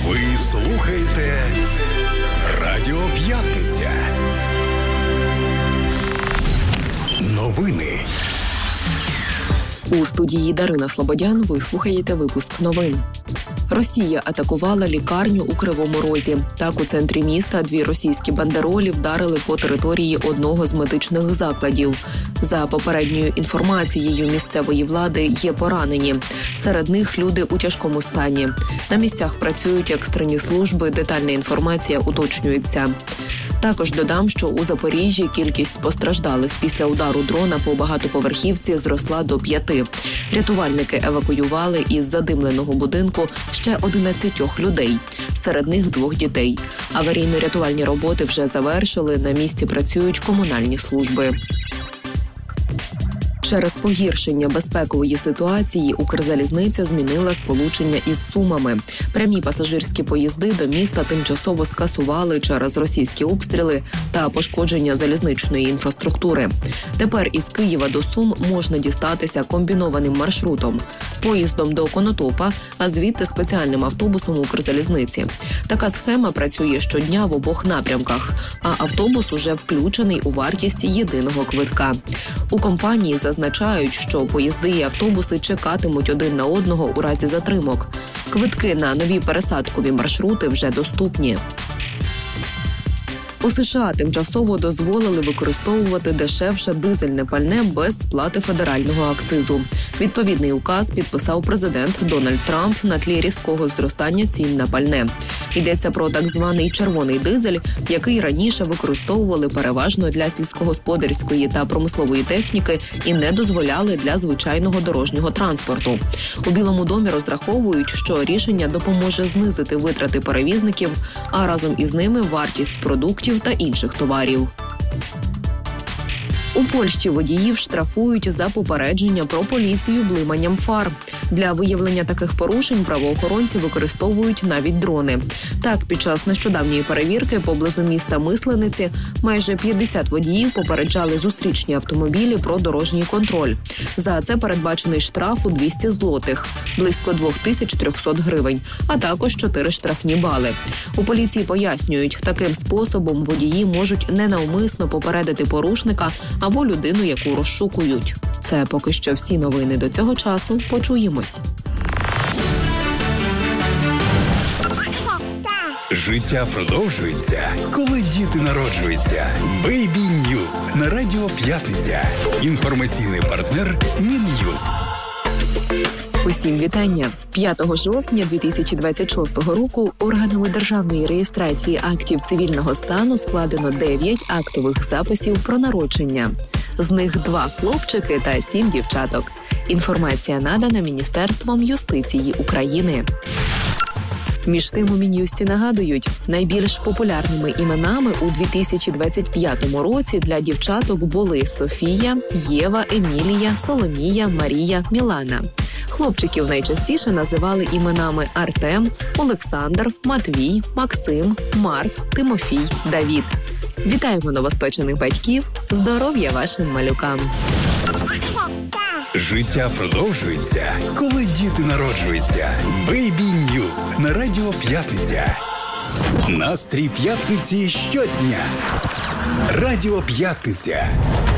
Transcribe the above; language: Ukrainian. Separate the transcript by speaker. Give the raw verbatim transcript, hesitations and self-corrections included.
Speaker 1: Ви слухаєте Радіо П'ятниця. Новини.
Speaker 2: У студії Дарина Слободян ви слухаєте випуск новин. Росія атакувала лікарню у Кривому Розі. Так, у центрі міста дві російські бандеролі вдарили по території одного з медичних закладів. За попередньою інформацією місцевої влади, є поранені. Серед них люди у тяжкому стані. На місцях працюють екстрені служби, детальна інформація уточнюється. Також додам, що у Запоріжжі кількість постраждалих після удару дрона по багатоповерхівці зросла до п'яти. Рятувальники евакуювали із задимленого будинку ще одинадцятьох людей. Серед них двох дітей. Аварійно-рятувальні роботи вже завершили, на місці працюють комунальні служби. Через погіршення безпекової ситуації Укрзалізниця змінила сполучення із Сумами. Прямі пасажирські поїзди до міста тимчасово скасували через російські обстріли та пошкодження залізничної інфраструктури. Тепер із Києва до Сум можна дістатися комбінованим маршрутом. Поїздом до Конотопа, а звідти спеціальним автобусом Укрзалізниці. Така схема працює щодня в обох напрямках, а автобус уже включений у вартість єдиного квитка. У компанії зазначають, що поїзди і автобуси чекатимуть один на одного у разі затримок. Квитки на нові пересадкові маршрути вже доступні. У США тимчасово дозволили використовувати дешевше дизельне пальне без сплати федерального акцизу. Відповідний указ підписав президент Дональд Трамп на тлі різкого зростання цін на пальне. Йдеться про так званий червоний дизель, який раніше використовували переважно для сільськогосподарської та промислової техніки і не дозволяли для звичайного дорожнього транспорту. У Білому домі розраховують, що рішення допоможе знизити витрати перевізників, а разом із ними вартість продуктів та інших товарів. У Польщі водіїв штрафують за попередження про поліцію блиманням фар. Для виявлення таких порушень правоохоронці використовують навіть дрони. Так, під час нещодавньої перевірки поблизу міста Мислениці майже п'ятдесят водіїв попереджали зустрічні автомобілі про дорожній контроль. За це передбачений штраф у двісті злотих, близько дві тисячі триста гривень, а також чотири штрафні бали. У поліції пояснюють, таким способом водії можуть ненавмисно попередити порушника або людину, яку розшукують. Це поки що всі новини до цього часу. Почуємось.
Speaker 1: Життя продовжується, коли діти народжуються. Бейбі Ньюз на Радіо П'ятниця. Інформаційний партнер Мін'юст.
Speaker 2: Усім вітання! п'ятого жовтня дві тисячі двадцять шостого року органами державної реєстрації актів цивільного стану складено дев'ять актових записів про народження. З них два хлопчики та сім дівчаток. Інформація надана Міністерством юстиції України. Між тим у Мін'юсті нагадують, найбільш популярними іменами у дві тисячі двадцять п'ятому році для дівчаток були Софія, Єва, Емілія, Соломія, Марія, Мілана. Хлопчиків найчастіше називали іменами Артем, Олександр, Матвій, Максим, Марк, Тимофій, Давід. Вітаємо новоспечених батьків! Здоров'я вашим малюкам!
Speaker 1: Життя продовжується, коли діти народжуються. Бейбі Ньюз на Радіо П'ятниця. Настрій п'ятниці щодня. Радіо П'ятниця.